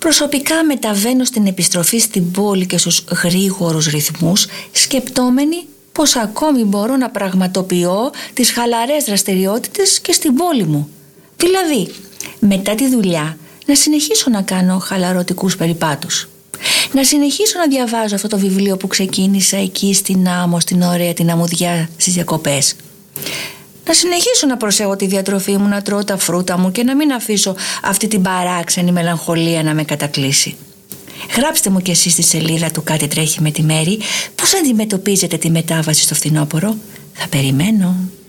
Προσωπικά μεταβαίνω στην επιστροφή στην πόλη και στους γρήγορους ρυθμούς, σκεπτόμενοι πως ακόμη μπορώ να πραγματοποιώ τις χαλαρές δραστηριότητες και στην πόλη μου. Δηλαδή, μετά τη δουλειά να συνεχίσω να κάνω χαλαρωτικούς περιπάτους. Να συνεχίσω να διαβάζω αυτό το βιβλίο που ξεκίνησα εκεί στην άμμο, στην ωραία την αμμουδιά στις διακοπές. Να συνεχίσω να προσέχω τη διατροφή μου, να τρώω τα φρούτα μου και να μην αφήσω αυτή την παράξενη μελαγχολία να με κατακλείσει. Γράψτε μου κι εσείς στη σελίδα του Κάτι τρέχει με τη Μέρη πώς αντιμετωπίζετε τη μετάβαση στο φθινόπωρο. Θα περιμένω.